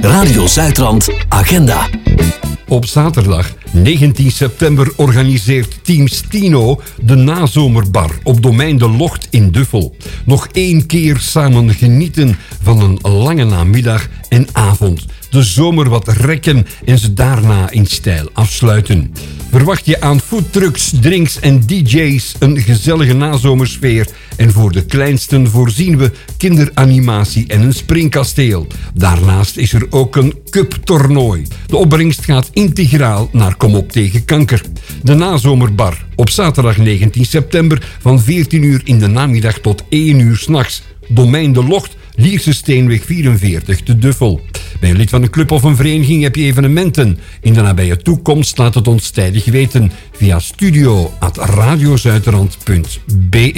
Radio Zuidrand Agenda. Op zaterdag 19 september organiseert Team Stino de nazomerbar op Domein de Locht in Duffel. Nog 1 keer samen genieten van een lange namiddag en avond. De zomer wat rekken en ze daarna in stijl afsluiten. Verwacht je aan foodtrucks, drinks en DJ's een gezellige nazomersfeer. En voor de kleinsten voorzien we kinderanimatie en een springkasteel. Daarnaast is er ook een cuptoernooi. De opbrengst gaat integraal naar Kom op tegen kanker. De nazomerbar op zaterdag 19 september van 14 uur in de namiddag tot 1 uur 's nachts. Domein de Locht, Lierse Steenweg 44 te Duffel. Ben je lid van een club of een vereniging, heb je evenementen in de nabije toekomst? Laat het ons tijdig weten via studio@radiozuiderland.be.